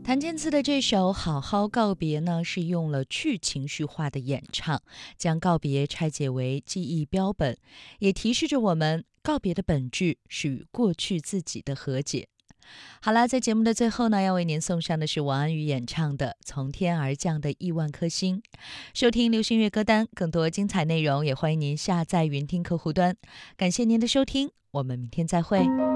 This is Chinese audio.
谭健次的这首《好好告别》呢，是用了去情绪化的演唱，将告别拆解为记忆标本，也提示着我们告别的本质是与过去自己的和解。好啦，在节目的最后呢，要为您送上的是王安宇演唱的《从天而降的亿万颗星》。收听流行乐歌单，更多精彩内容也欢迎您下载云听客户端。感谢您的收听，我们明天再会。